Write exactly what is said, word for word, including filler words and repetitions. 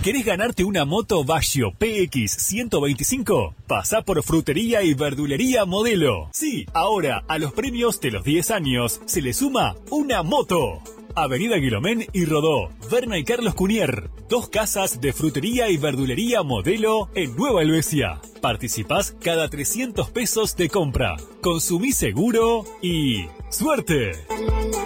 ¿Querés ganarte una moto Vario P X ciento veinticinco? Pasá por Frutería y Verdulería Modelo. Sí, ahora a los premios de los diez años se le suma una moto. Avenida Guilomén y Rodó, Berna y Carlos Cunier. Dos casas de Frutería y Verdulería Modelo en Nueva Helvecia. Participás cada trescientos pesos de compra. Consumí seguro y ¡suerte!